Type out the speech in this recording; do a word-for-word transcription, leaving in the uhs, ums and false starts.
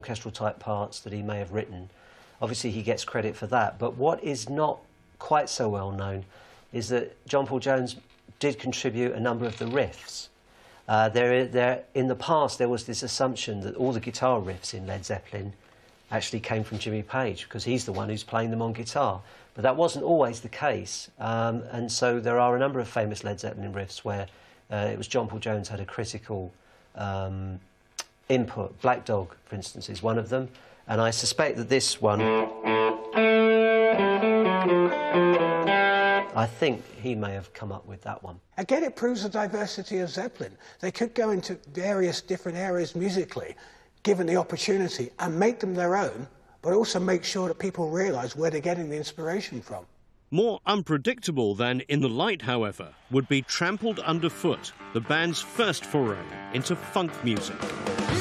orchestral type parts that he may have written. Obviously he gets credit for that, but what is not quite so well known is that John Paul Jones did contribute a number of the riffs. Uh, there, there, in the past there was this assumption that all the guitar riffs in Led Zeppelin actually came from Jimmy Page, because he's the one who's playing them on guitar. But that wasn't always the case, um, and so there are a number of famous Led Zeppelin riffs where uh, it was John Paul Jones had a critical um, input. Black Dog, for instance, is one of them, and I suspect that this one, I think he may have come up with that one. Again, it proves the diversity of Zeppelin. They could go into various different areas musically, given the opportunity, and make them their own, but also make sure that people realise where they're getting the inspiration from. More unpredictable than In the Light, however, would be Trampled Underfoot, the band's first foray into funk music.